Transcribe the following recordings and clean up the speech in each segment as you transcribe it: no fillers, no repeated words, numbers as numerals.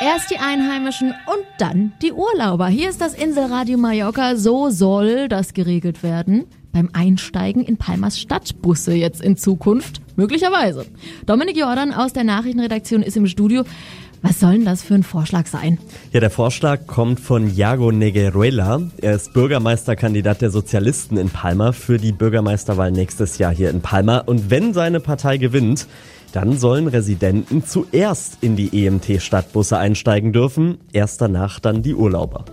Erst die Einheimischen und dann die Urlauber. Hier ist das Inselradio Mallorca. So soll das geregelt werden. Beim Einsteigen in Palmas Stadtbusse jetzt in Zukunft. Möglicherweise. Dominik Jordan aus der Nachrichtenredaktion ist im Studio. Was soll denn das für ein Vorschlag sein? Ja, der Vorschlag kommt von Iago Negueruela. Er ist Bürgermeisterkandidat der Sozialisten in Palma für die Bürgermeisterwahl nächstes Jahr hier in Palma. Und wenn seine Partei gewinnt, dann sollen Residenten zuerst in die EMT-Stadtbusse einsteigen dürfen, erst danach dann die Urlauber.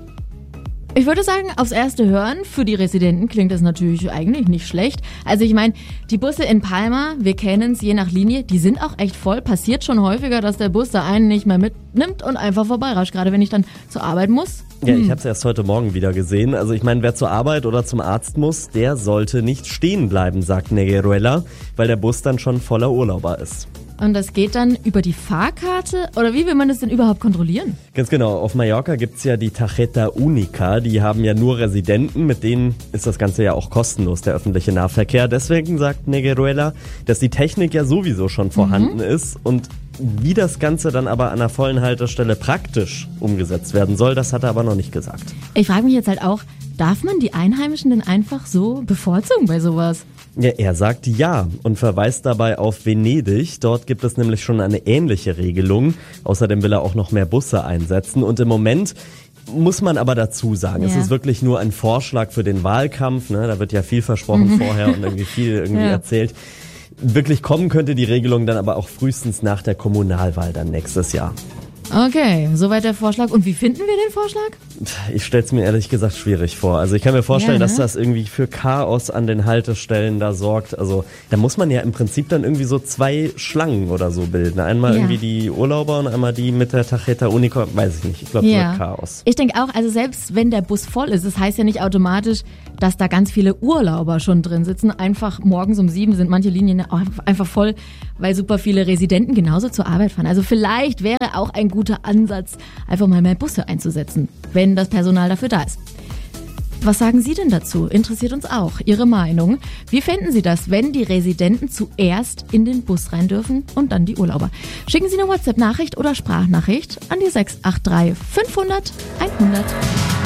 Ich würde sagen, aufs erste Hören, für die Residenten klingt das natürlich eigentlich nicht schlecht. Also ich meine, die Busse in Palma, wir kennen es je nach Linie, die sind auch echt voll. Passiert schon häufiger, dass der Bus da einen nicht mehr mitnimmt und einfach vorbeirascht, gerade wenn ich dann zur Arbeit muss. Ja, ich habe es erst heute Morgen wieder gesehen. Also ich meine, wer zur Arbeit oder zum Arzt muss, der sollte nicht stehen bleiben, sagt Negueruela, weil der Bus dann schon voller Urlauber ist. Und das geht dann über die Fahrkarte? Oder wie will man das denn überhaupt kontrollieren? Ganz genau. Auf Mallorca gibt's ja die Tarjeta Única. Die haben ja nur Residenten. Mit denen ist das Ganze ja auch kostenlos, der öffentliche Nahverkehr. Deswegen sagt Negueruela, dass die Technik ja sowieso schon vorhanden ist. Und wie das Ganze dann aber an einer vollen Haltestelle praktisch umgesetzt werden soll, das hat er aber noch nicht gesagt. Ich frage mich jetzt halt auch, darf man die Einheimischen denn einfach so bevorzugen bei sowas? Ja, er sagt ja und verweist dabei auf Venedig. Dort gibt es nämlich schon eine ähnliche Regelung. Außerdem will er auch noch mehr Busse einsetzen. Und im Moment muss man aber dazu sagen, es ist wirklich nur ein Vorschlag für den Wahlkampf. Ne? Da wird ja viel versprochen vorher und irgendwie viel erzählt. Wirklich kommen könnte die Regelung dann aber auch frühestens nach der Kommunalwahl dann nächstes Jahr. Okay, soweit der Vorschlag. Und wie finden wir den Vorschlag? Ich stell's mir ehrlich gesagt schwierig vor. Also ich kann mir vorstellen, dass das irgendwie für Chaos an den Haltestellen da sorgt. Also da muss man ja im Prinzip dann irgendwie so 2 Schlangen oder so bilden. Einmal irgendwie die Urlauber und einmal die mit der Tarjeta Única. Weiß ich nicht. Ich glaube, das wird Chaos. Ich denke auch, also selbst wenn der Bus voll ist, das heißt ja nicht automatisch, dass da ganz viele Urlauber schon drin sitzen. Einfach morgens um 7 sind manche Linien einfach voll, weil super viele Residenten genauso zur Arbeit fahren. Also vielleicht wäre auch ein guter Ansatz, einfach mal mehr Busse einzusetzen, wenn das Personal dafür da ist. Was sagen Sie denn dazu? Interessiert uns auch Ihre Meinung. Wie fänden Sie das, wenn die Residenten zuerst in den Bus rein dürfen und dann die Urlauber? Schicken Sie eine WhatsApp-Nachricht oder Sprachnachricht an die 683 500 100.